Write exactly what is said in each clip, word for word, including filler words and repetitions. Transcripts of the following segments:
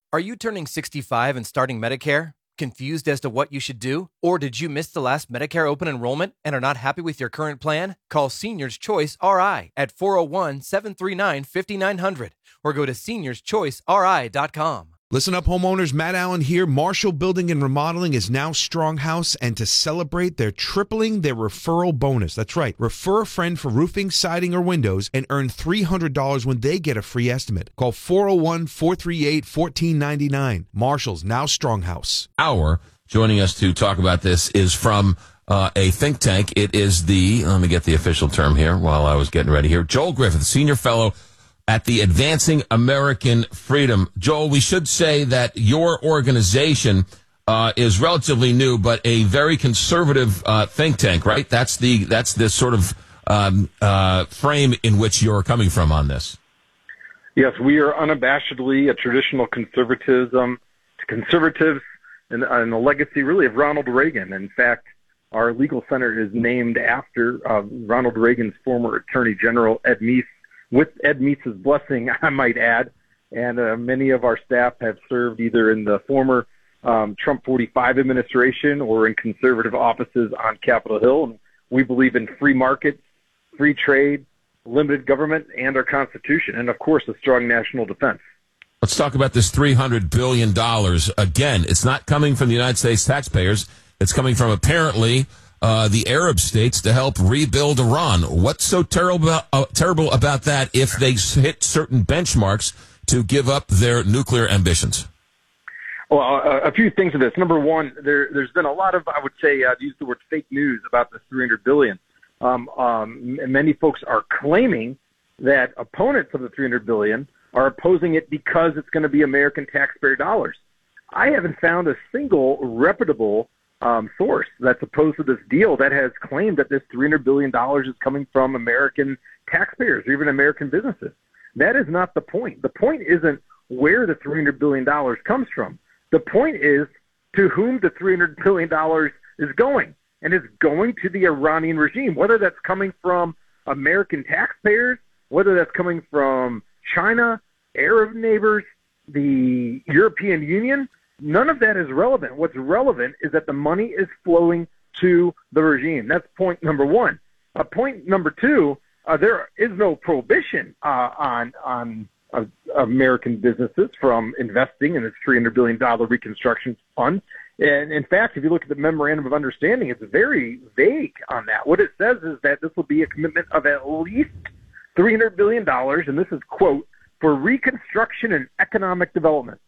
Are you turning sixty-five and starting Medicare? Confused as to what you should do? Or did you miss the last Medicare open enrollment and are not happy with your current plan? Call Seniors Choice R I at four oh one, seven three nine, five nine zero zero or go to seniors choice r i dot com. Listen up, homeowners. Matt Allen here. Marshall Building and Remodeling is now Stronghouse, and to celebrate, they're tripling their referral bonus. That's right. Refer a friend for roofing, siding, or windows and earn three hundred dollars when they get a free estimate. Call four oh one, four three eight, one four nine nine. Marshall's now Stronghouse. Hour joining us to talk about this is from uh, a think tank. It is the, let me get the official term here while I was getting ready here, Joel Griffith, Senior Fellow at the Advancing American Freedom. Joel, we should say that your organization uh, is relatively new, but a very conservative uh, think tank, right? That's the that's the sort of um, uh, frame in which you're coming from on this. Yes, we are unabashedly a traditional conservatism, conservatives, and, and the legacy really of Ronald Reagan. In fact, our legal center is named after uh, Ronald Reagan's former Attorney General, Ed Meese, with Ed Meese's blessing, I might add. And uh, many of our staff have served either in the former um, Trump forty-five administration or in conservative offices on Capitol Hill. And we believe in free markets, free trade, limited government, and our Constitution, and, of course, a strong national defense. Let's talk about this three hundred billion dollars. Again, it's not coming from the United States taxpayers. It's coming from, apparently, Uh, the Arab states to help rebuild Iran. What's so terrible about, uh, terrible about that if they hit certain benchmarks to give up their nuclear ambitions? Well, uh, a few things of this. Number one, there, there's been a lot of, I would say, uh, use the word fake news about the three hundred billion dollars. Um, um, many folks are claiming that opponents of the three hundred billion dollars are opposing it because it's going to be American taxpayer dollars. I haven't found a single reputable Um, source that's opposed to this deal that has claimed that this three hundred billion dollars is coming from American taxpayers or even American businesses. That is not the point. The point isn't where the three hundred billion dollars comes from. The point is to whom the three hundred billion dollars is going, and it's going to the Iranian regime, whether that's coming from American taxpayers, whether that's coming from China, Arab neighbors, the European Union. None of that is relevant. What's relevant is that the money is flowing to the regime. That's point number one. Uh, point number two, uh, there is no prohibition uh, on on uh, American businesses from investing in this three hundred billion dollars reconstruction fund. And in fact, if you look at the memorandum of understanding, it's very vague on that. What it says is that this will be a commitment of at least three hundred billion dollars, and this is, quote, for reconstruction and economic development.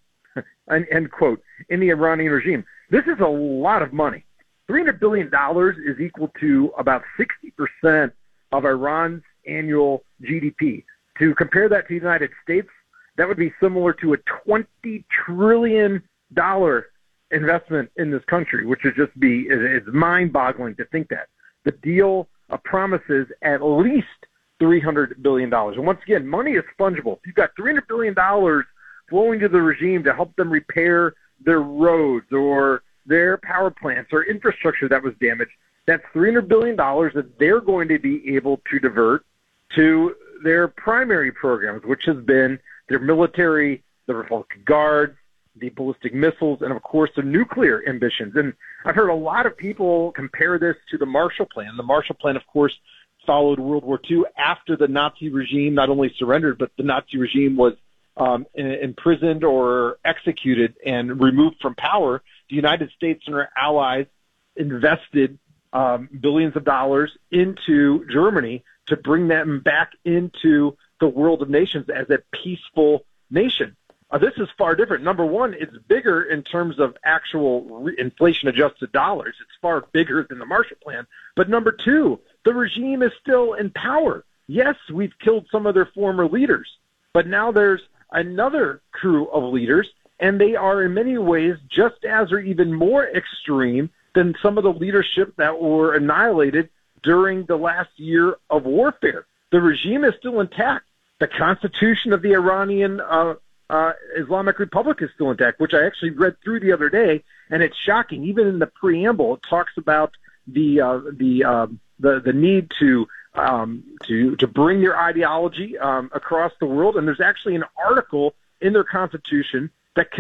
End quote, in the Iranian regime. This is a lot of money. three hundred billion dollars is equal to about sixty percent of Iran's annual G D P. To compare that to the United States, that would be similar to a twenty trillion dollars investment in this country, which would just be, it's mind-boggling to think that. The deal uh, promises at least three hundred billion dollars. And once again, money is fungible. If you've got three hundred billion dollars flowing to the regime to help them repair their roads or their power plants or infrastructure that was damaged, that's three hundred billion dollars that they're going to be able to divert to their primary programs, which has been their military, the Republican Guards, the ballistic missiles, and, of course, the nuclear ambitions. And I've heard a lot of people compare this to the Marshall Plan. The Marshall Plan, of course, followed World War Two after the Nazi regime not only surrendered, but the Nazi regime was Um, imprisoned or executed and removed from power. The United States and our allies invested um, billions of dollars into Germany to bring them back into the world of nations as a peaceful nation. Uh, this is far different. Number one, it's bigger in terms of actual re- inflation-adjusted dollars. It's far bigger than the Marshall Plan. But number two, the regime is still in power. Yes, we've killed some of their former leaders, but now there's another crew of leaders, and they are in many ways just as or even more extreme than some of the leadership that were annihilated during the last year of warfare. The regime is still intact. The constitution of the Iranian uh, uh, Islamic Republic is still intact, which I actually read through the other day, and it's shocking. Even in the preamble, it talks about the uh, the, uh, the the need to Um, to to bring their ideology um, across the world. And there's actually an article in their constitution